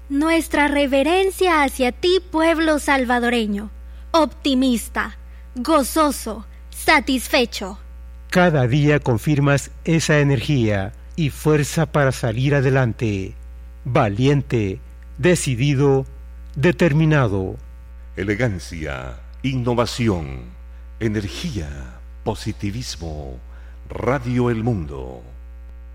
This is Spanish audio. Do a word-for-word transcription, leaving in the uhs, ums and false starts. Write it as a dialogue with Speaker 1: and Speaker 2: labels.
Speaker 1: Nuestra reverencia hacia ti, pueblo salvadoreño, optimista, gozoso, satisfecho.
Speaker 2: Cada día confirmas esa energía y fuerza para salir adelante. Valiente, decidido, determinado.
Speaker 3: Elegancia, innovación, energía, positivismo. Radio El Mundo.